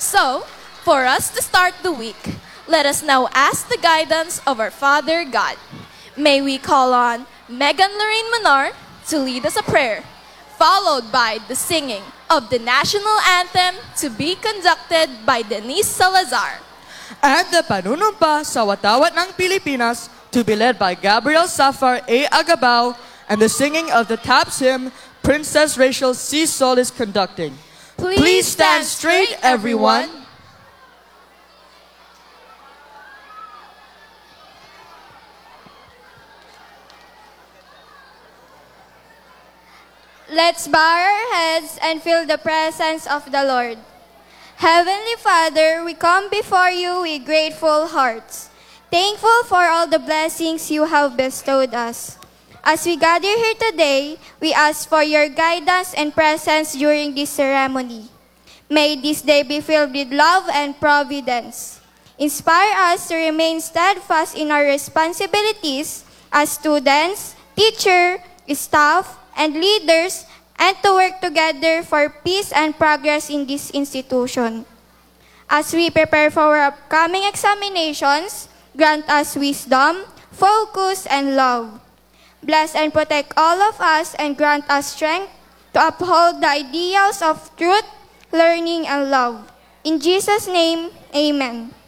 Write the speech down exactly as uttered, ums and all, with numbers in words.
So, for us to start the week, let us now ask the guidance of our Father God. May we call on Megan Lorraine Manar to lead us a prayer, followed by the singing of the national anthem to be conducted by Denise Salazar. And the panunumpa sa Watawat ng Pilipinas to be led by Gabriel Safar A. Agabao, and the singing of the TAPS hymn Princess Rachel C. Sol is conducting. Please, Please stand straight, everyone. Let's bow our heads and feel the presence of the Lord. Heavenly Father, we come before you with grateful hearts, thankful for all the blessings you have bestowed us. As we gather here today, we ask for your guidance and presence during this ceremony. May this day be filled with love and providence. Inspire us to remain steadfast in our responsibilities as students, teachers, staff, and leaders, and to work together for peace and progress in this institution. As we prepare for our upcoming examinations, grant us wisdom, focus, and love. Bless and protect all of us and grant us strength to uphold the ideals of truth, learning, and love. In Jesus' name, amen.